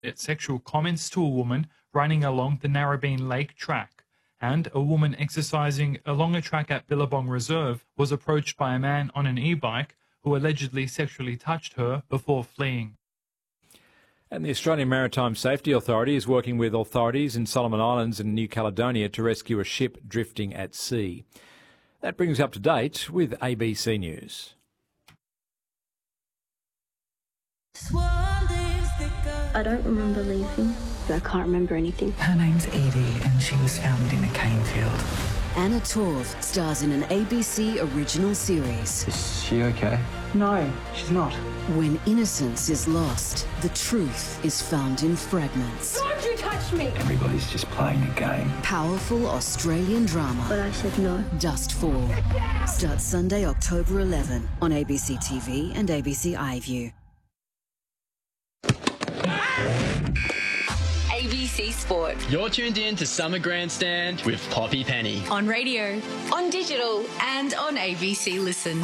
sexual comments to a woman running along the Narrabeen Lake track, and a woman exercising along a track at Billabong Reserve was approached by a man on an e-bike who allegedly sexually touched her before fleeing. And the Australian Maritime Safety Authority is working with authorities in Solomon Islands and New Caledonia to rescue a ship drifting at sea. That brings us up to date with ABC News. I don't remember leaving. I can't remember anything. Her name's Edie and she was found in a cane field. Anna Torv stars in an ABC original series. Is she okay? No, she's not. When innocence is lost, the truth is found in fragments. Don't you touch me! Everybody's just playing a game. Powerful Australian drama. But I said no. Dustfall. Starts Sunday, October 11 on ABC TV and ABC iView. ABC Sport. You're tuned in to Summer Grandstand with Poppy Penny. On radio, on digital, and on ABC Listen.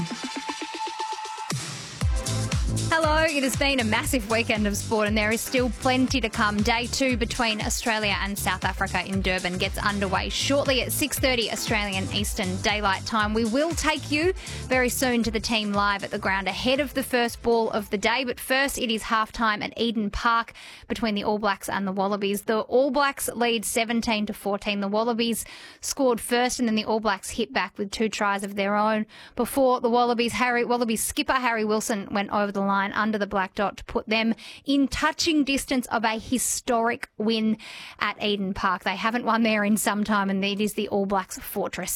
Hello, it has been a massive weekend of sport and there is still plenty to come. Day 2 between Australia and South Africa in Durban gets underway shortly at 6:30 Australian Eastern Daylight Time. We will take you very soon to the team live at the ground ahead of the first ball of the day. But first, it is halftime at Eden Park between the All Blacks and the Wallabies. The All Blacks lead 17-14. The Wallabies scored first and then the All Blacks hit back with 2 tries of their own before the Wallabies skipper Harry Wilson went over the line under the black dot to put them in touching distance of a historic win at Eden Park. They haven't won there in some time and it is the All Blacks fortress.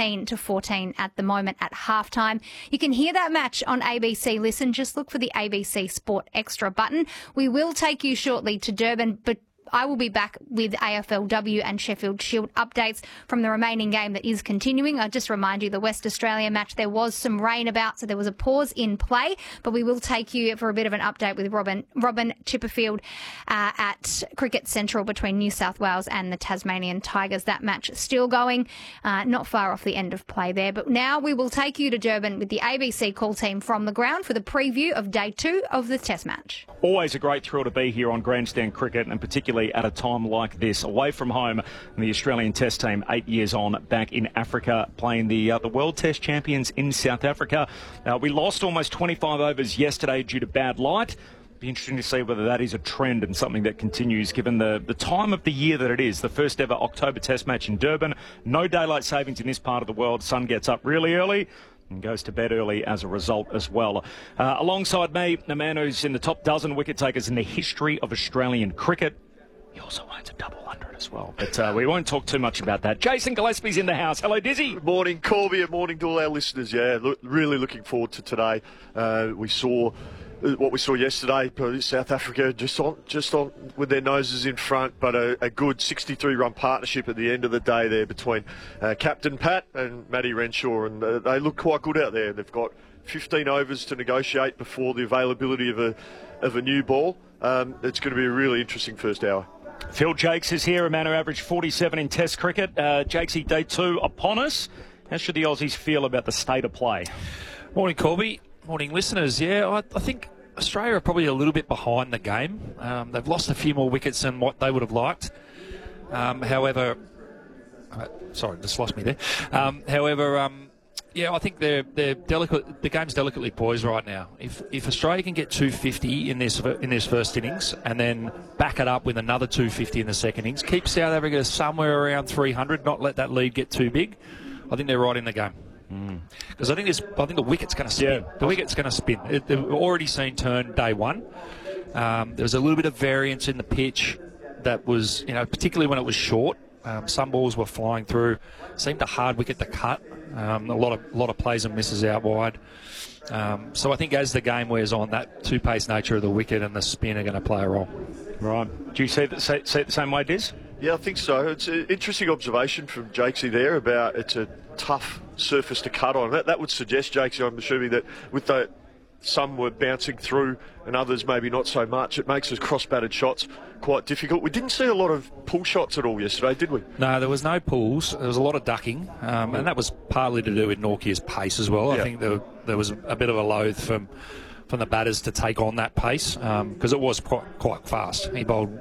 17-14 at the moment at halftime. You can hear that match on ABC Listen. Just look for the ABC Sport Extra button. We will take you shortly to Durban, but I will be back with AFLW and Sheffield Shield updates from the remaining game that is continuing. I'll just remind you, the West Australia match, there was some rain about, so there was a pause in play, but we will take you for a bit of an update with Robin Chipperfield at Cricket Central between New South Wales and the Tasmanian Tigers. That match still going, not far off the end of play there. But now we will take you to Durban with the ABC call team from the ground for the preview of Day 2 of the Test match. Always a great thrill to be here on Grandstand Cricket, and particularly at a time like this, away from home, and the Australian Test team 8 years on, back in Africa, playing the World Test champions in South Africa. We lost almost 25 overs yesterday due to bad light. Be interesting to see whether that is a trend and something that continues given the time of the year that it is. The first ever October Test match in Durban. No daylight savings in this part of the world. Sun gets up really early and goes to bed early as a result as well. Alongside me, the man who's in the top dozen wicket takers in the history of Australian cricket. He also owns a double hundred as well. But we won't talk too much about that. Jason Gillespie's in the house. Hello, Dizzy. Good morning, Corby, and morning to all our listeners. Yeah, really looking forward to today. We saw what we saw yesterday, South Africa just on with their noses in front, but a good 63-run partnership at the end of the day there between Captain Pat and Matty Renshaw, and they look quite good out there. They've got 15 overs to negotiate before the availability of a new ball. It's going to be a really interesting first hour. Phil Jakes is here, a man who averaged 47 in Test cricket. Jakesy, Day 2 upon us. How should the Aussies feel about the state of play? Morning, Corby. Morning, listeners. Yeah, I think Australia are probably a little bit behind the game. They've lost a few more wickets than what they would have liked. However, sorry, just lost me there. Yeah, I think they're delicate. The game's delicately poised right now. If Australia can get 250 in this first innings and then back it up with another 250 in the second innings, keep South Africa somewhere around 300, not let that lead get too big, I think they're right in the game. Because I think the wicket's going to spin. Yeah. The wicket's going to spin. They've already seen turn day 1. There's a little bit of variance in the pitch that was, particularly when it was short. Some balls were flying through. Seemed a hard wicket to cut. A lot of plays and misses out wide. So I think as the game wears on, that two-pace nature of the wicket and the spin are going to play a role. Right. Do you see it the same way, Diz? Yeah, I think so. It's an interesting observation from Jakesy there about it's a tough surface to cut on. That would suggest, Jakesy, I'm assuming, that with some were bouncing through and others maybe not so much. It makes those cross-batted shots quite difficult. We didn't see a lot of pull shots at all yesterday, did we? No, there was no pulls. There was a lot of ducking, and that was partly to do with Nortje's pace as well. Yeah. I think there was a bit of a loathe from from the batters to take on that pace because it was quite fast. He bowled